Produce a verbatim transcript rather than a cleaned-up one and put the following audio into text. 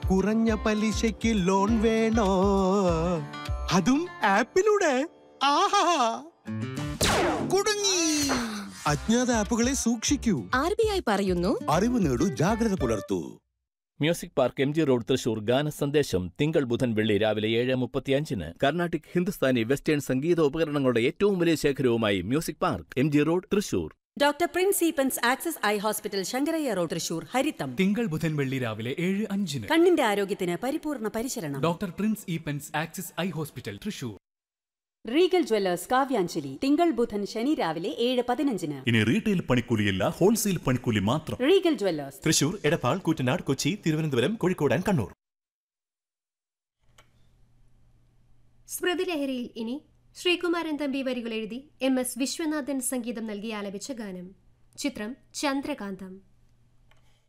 കുറഞ്ഞ പലിശയ്ക്ക് ലോൺ വേണോ? അതും ആപ്പിലൂടെ. ആഹാ, കുടുങ്ങി. അജ്ഞാത ആപ്പുകളെ സൂക്ഷിക്കൂ. ആർ ബി ഐ പറയുന്നു, അറിവ് നേടൂ, ജാഗ്രത പുലർത്തൂ. Music park M G road Thrissur ഗാന സന്ദേശം തിങ്കൾ ബുധൻ വെള്ളി രാവിലെ ഏഴ് മുപ്പത്തിയഞ്ചിന് കർണാട്ടിക് ഹിന്ദുസ്ഥാനി വെസ്റ്റേൺ സംഗീത ഉപകരണങ്ങളുടെ ഏറ്റവും വലിയ ശേഖരവുമായി music park M G road Thrissur. Doctor Prince Eappen's access eye hospital Sankaraiah road Thrissur ഹരിതം തിങ്കൾ ബുധൻ വെള്ളി രാവിലെ ഏഴ് അഞ്ചിന്. കണ്ണിന്റെ ആരോഗ്യത്തിന് പരിപൂർണ പരിചരണം. Doctor Prince Eappen's access eye hospital Thrissur. Regal Jewellers Kavyanjali തിങ്കൾ ബുധൻ ശനി രാവിലെ ഏഴ് പതിനഞ്ചിന്. ഇനി റീറ്റെയിൽ പണിക്കൂലിയല്ല, ഹോൾസെയിൽ പണിക്കൂലി മാത്രം. Regal Jewellers Thrissur, Edappal, Koottanad, Kochi, Thiruvananthapuram, Kozhikode and Kannur. സ്മൃതിലഹരിയിൽ ഇനി ശ്രീകുമാരൻ തമ്പി വരികൾ എഴുതി എം എസ് വിശ്വനാഥൻ സംഗീതം നൽകി ആലപിച്ച ഗാനം. ചിത്രം ചന്ദ്രകാന്തം.